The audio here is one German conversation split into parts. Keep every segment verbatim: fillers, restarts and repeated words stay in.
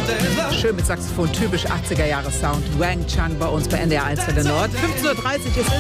Schön mit Saxophon, typisch achtziger-Jahre-Sound. Wang Chang bei uns bei N D R eins Welle Nord. fünfzehn Uhr dreißig ist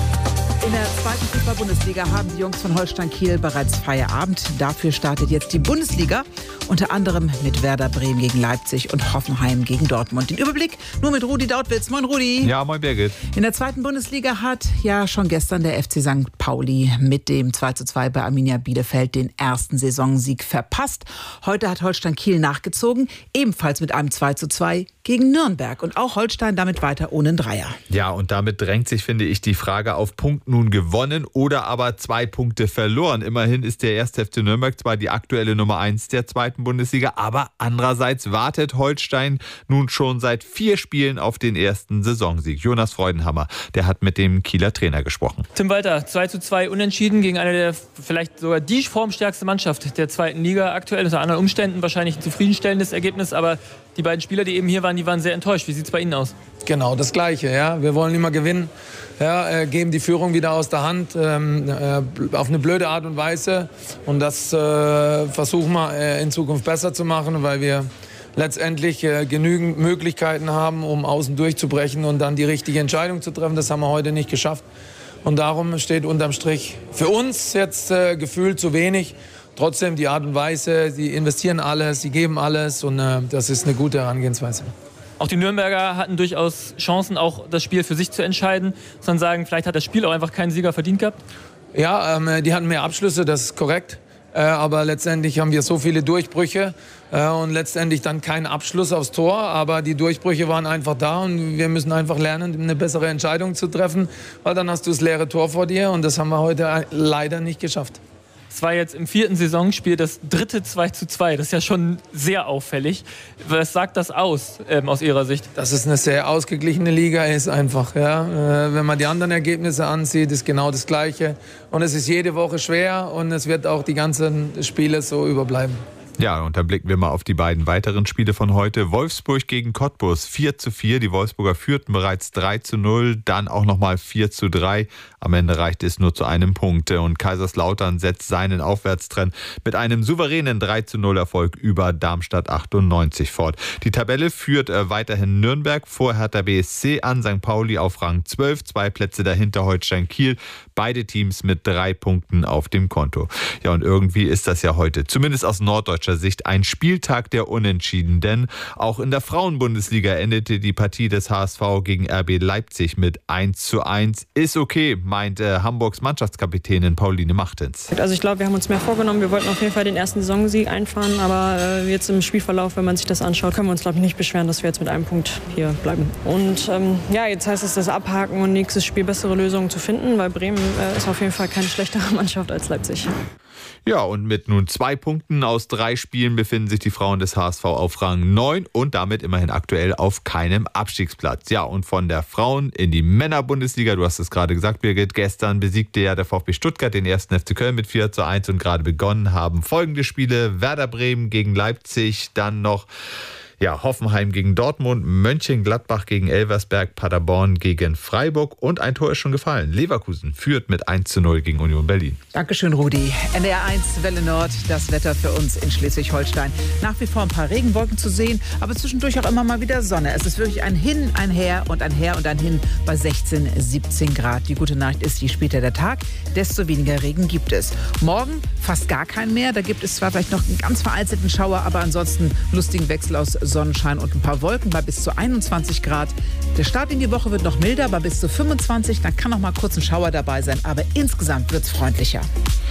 es. In der zweiten Fußball-Bundesliga haben die Jungs von Holstein Kiel bereits Feierabend. Dafür startet jetzt die Bundesliga. Unter anderem mit Werder Bremen gegen Leipzig und Hoffenheim gegen Dortmund. Den Überblick nur mit Rudi Dautwitz. Moin Rudi. Ja, moin Birgit. In der zweiten Bundesliga hat ja schon gestern der F C Sankt Pauli mit dem zwei zu zwei bei Arminia Bielefeld den ersten Saisonsieg verpasst. Heute hat Holstein Kiel nachgezogen, ebenfalls mit einem zwei zu zwei gegen Nürnberg. Und auch Holstein damit weiter ohne einen Dreier. Ja, und damit drängt sich, finde ich, die Frage auf Punkt nun gewonnen oder aber zwei Punkte verloren. Immerhin ist der erste F C Nürnberg zwar die aktuelle Nummer eins der zweiten Bundesliga, aber andererseits wartet Holstein nun schon seit vier Spielen auf den ersten Saisonsieg. Jonas Freudenhammer, der hat mit dem Kieler Trainer gesprochen. Tim Walter, zwei zu zwei unentschieden gegen eine der vielleicht sogar die formstärkste Mannschaft der zweiten Liga aktuell. Unter anderen Umständen wahrscheinlich ein zufriedenstellendes Ergebnis, aber die beiden Spieler, die eben hier waren, die waren sehr enttäuscht. Wie sieht es bei Ihnen aus? Genau, das Gleiche. Ja. Wir wollen immer gewinnen, ja, äh, geben die Führung wieder aus der Hand ähm, äh, auf eine blöde Art und Weise. Und das äh, versuchen wir äh, in Zukunft besser zu machen, weil wir letztendlich äh, genügend Möglichkeiten haben, um außen durchzubrechen und dann die richtige Entscheidung zu treffen. Das haben wir heute nicht geschafft. Und darum steht unterm Strich für uns jetzt äh, gefühlt zu wenig. Trotzdem die Art und Weise, sie investieren alles, sie geben alles und äh, das ist eine gute Herangehensweise. Auch die Nürnberger hatten durchaus Chancen, auch das Spiel für sich zu entscheiden. Sondern sagen, vielleicht hat das Spiel auch einfach keinen Sieger verdient gehabt? Ja, ähm, die hatten mehr Abschlüsse, das ist korrekt. Äh, aber letztendlich haben wir so viele Durchbrüche äh, und letztendlich dann kein Abschluss aufs Tor. Aber die Durchbrüche waren einfach da und wir müssen einfach lernen, eine bessere Entscheidung zu treffen. Weil dann hast du das leere Tor vor dir und das haben wir heute leider nicht geschafft. Es war jetzt im vierten Saisonspiel das dritte zwei zu zwei. Das ist ja schon sehr auffällig. Was sagt das aus, ähm, aus Ihrer Sicht? Dass es eine sehr ausgeglichene Liga ist einfach. Ja. Äh, wenn man die anderen Ergebnisse ansieht, ist genau das Gleiche. Und es ist jede Woche schwer und es wird auch die ganzen Spiele so überbleiben. Ja, und dann blicken wir mal auf die beiden weiteren Spiele von heute. Wolfsburg gegen Cottbus, vier zu vier. Die Wolfsburger führten bereits drei zu null, dann auch nochmal vier zu drei. Am Ende reichte es nur zu einem Punkt. Und Kaiserslautern setzt seinen Aufwärtstrend mit einem souveränen drei zu null Erfolg über Darmstadt achtundneunzig fort. Die Tabelle führt weiterhin Nürnberg vor Hertha B S C an, Sankt Pauli auf Rang zwölf, zwei Plätze dahinter Holstein Kiel. Beide Teams mit drei Punkten auf dem Konto. Ja, und irgendwie ist das ja heute, zumindest aus norddeutscher Sicht, ein Spieltag der Unentschieden, denn auch in der Frauenbundesliga endete die Partie des H S V gegen R B Leipzig mit eins zu eins. Ist okay, meint äh, Hamburgs Mannschaftskapitänin Pauline Machtens. Also ich glaube, wir haben uns mehr vorgenommen. Wir wollten auf jeden Fall den ersten Saisonsieg einfahren, aber äh, jetzt im Spielverlauf, wenn man sich das anschaut, können wir uns, glaube ich, nicht beschweren, dass wir jetzt mit einem Punkt hier bleiben. Und ähm, ja, jetzt heißt es, das abhaken und nächstes Spiel bessere Lösungen zu finden, weil Bremen äh, ist auf jeden Fall keine schlechtere Mannschaft als Leipzig. Ja, und mit nun zwei Punkten aus drei Spielen befinden sich die Frauen des H S V auf Rang neun und damit immerhin aktuell auf keinem Abstiegsplatz. Ja, und von der Frauen in die Männerbundesliga, du hast es gerade gesagt, Birgit, gestern besiegte ja der VfB Stuttgart den ersten F C Köln mit vier zu eins und gerade begonnen haben folgende Spiele: Werder Bremen gegen Leipzig, dann noch Ja, Hoffenheim gegen Dortmund, Mönchengladbach gegen Elversberg, Paderborn gegen Freiburg und ein Tor ist schon gefallen. Leverkusen führt mit eins zu null gegen Union Berlin. Dankeschön, Rudi. N D R eins Welle Nord, das Wetter für uns in Schleswig-Holstein. Nach wie vor ein paar Regenwolken zu sehen, aber zwischendurch auch immer mal wieder Sonne. Es ist wirklich ein Hin, ein Her und ein Her und ein Hin bei sechzehn, siebzehn Grad. Die gute Nachricht ist, je später der Tag, desto weniger Regen gibt es. Morgen fast gar keinen mehr. Da gibt es zwar vielleicht noch einen ganz vereinzelten Schauer, aber ansonsten lustigen Wechsel aus Sonnenschein und ein paar Wolken bei bis zu einundzwanzig Grad. Der Start in die Woche wird noch milder, bei bis zu fünfundzwanzig. Dann kann noch mal kurz ein Schauer dabei sein, aber insgesamt wird es freundlicher.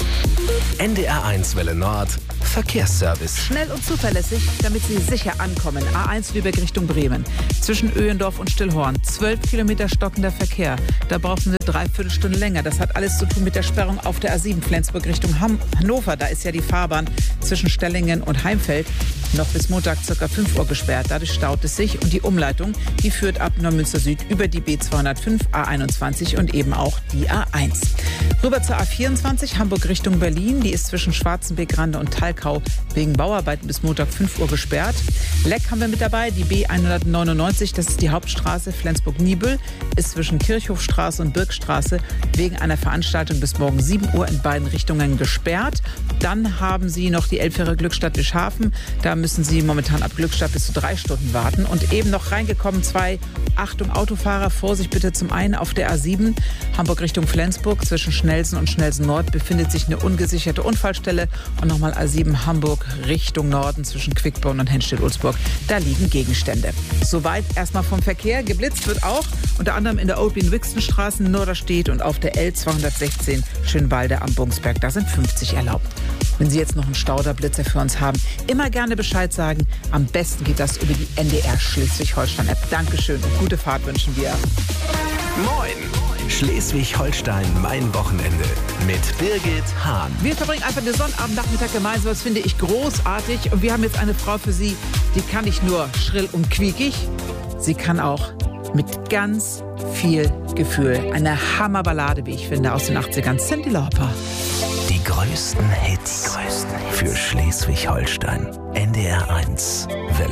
N D R eins Welle Nord, Verkehrsservice. Schnell und zuverlässig, damit Sie sicher ankommen. A eins Lübeck Richtung Bremen. Zwischen Öhendorf und Stillhorn. zwölf Kilometer stockender Verkehr. Da brauchen Sie eine Dreiviertelstunde länger. Das hat alles zu tun mit der Sperrung auf der A sieben Flensburg Richtung Ham- Hannover. Da ist ja die Fahrbahn zwischen Stellingen und Heimfeld noch bis Montag ca. fünf Uhr gesperrt. Dadurch staut es sich und die Umleitung, die führt ab Neumünster Süd über die B zweihundertfünf, A einundzwanzig und eben auch die A eins. Rüber zur A vierundzwanzig, Hamburg Richtung Berlin. Die ist zwischen Schwarzenbeck-Rande und Talg Kalkau wegen Bauarbeiten bis Montag fünf Uhr gesperrt. Leck haben wir mit dabei, die B hundertneunundneunzig, das ist die Hauptstraße Flensburg-Niebüll, ist zwischen Kirchhofstraße und Birkstraße wegen einer Veranstaltung bis morgen sieben Uhr in beiden Richtungen gesperrt. Dann haben Sie noch die Elbfähre Glückstadt-Wischhafen. Da müssen Sie momentan ab Glückstadt bis zu drei Stunden warten. Und eben noch reingekommen zwei, Achtung Autofahrer, Vorsicht bitte zum einen auf der A sieben, Hamburg Richtung Flensburg, zwischen Schnelsen und Schnelsen Nord befindet sich eine ungesicherte Unfallstelle. Und nochmal A sieben Hamburg Richtung Norden zwischen Quickborn und Henstedt-Ulzburg. Da liegen Gegenstände. Soweit erstmal vom Verkehr. Geblitzt wird auch unter anderem in der Old-Wien-Wixten-Straße in Norderstedt und auf der L zweihundertsechzehn Schönwalde am Bungsberg. Da sind fünfzig erlaubt. Wenn Sie jetzt noch einen Stauderblitzer für uns haben, immer gerne Bescheid sagen. Am besten geht das über die N D R Schleswig-Holstein-App. Dankeschön und gute Fahrt wünschen wir. Moin! Schleswig-Holstein, mein Wochenende mit Birgit Hahn. Wir verbringen einfach den Sonnabendnachmittag gemeinsam. Das finde ich großartig. Und wir haben jetzt eine Frau für Sie, die kann nicht nur schrill und quiekig, sie kann auch mit ganz viel Gefühl. Eine Hammerballade, wie ich finde, aus den achtzigern. Cyndi Lauper. Die größten Hits, Die größten Hits. Für Schleswig-Holstein. N D R eins.